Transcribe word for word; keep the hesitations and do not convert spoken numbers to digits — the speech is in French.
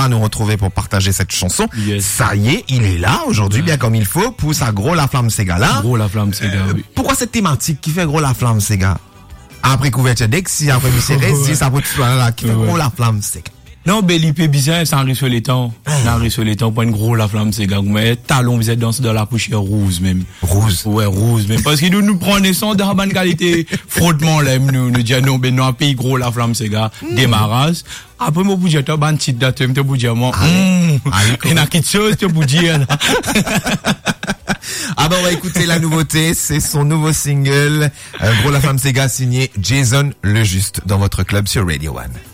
à nous retrouver pour partager cette chanson. Yes. Ça y est, il est là aujourd'hui, Ouais. bien comme il faut, pour sa Gros La Flamme Sega là. Gros La Flamme Sega, Euh, oui. Pourquoi cette thématique qui fait Gros La Flamme Sega? Après couverture d'Exi, après Michel Rési, ça peut tout là, qui fait Ouais. Gros La Flamme Sega. Non, ben, l'I P bizarre, ça arrive sur les temps. Ça arrive sur les temps, pour une gros La Flamme Sega. Mais talon, vous êtes dans, dans la poussière rouge même. Rouge. Ouais, rouge même. Parce qu'il nous, nous prend naissance dans la bonne qualité. Frottement, là, nous, nous dit, non, ben, non, un pays gros La Flamme Sega. Démarrage. Après, moi, vous dites, ban titre d'attente, te vous dire, moi, hum, il y a quelque chose, te vous dire, là. Ah ben on va écouter la nouveauté, c'est son nouveau single, euh, Gros La Flamme Sega signé Jason Le Juste dans votre club sur Radio One.